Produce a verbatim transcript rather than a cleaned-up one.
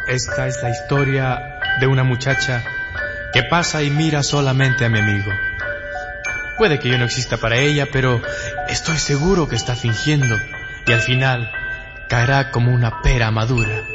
Esta es la historia de una muchacha que pasa y mira solamente a mi amigo. Puede que yo no exista para ella, pero estoy seguro que está fingiendo y al final caerá como una pera madura.